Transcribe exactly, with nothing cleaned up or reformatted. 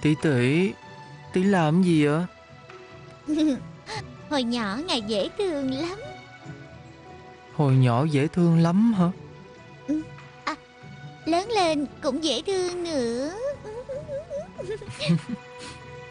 Tỷ tỷ, tỷ làm gì vậy? Hồi nhỏ ngài dễ thương lắm. Hồi nhỏ dễ thương lắm hả? Ừ. À, lớn lên cũng dễ thương nữa.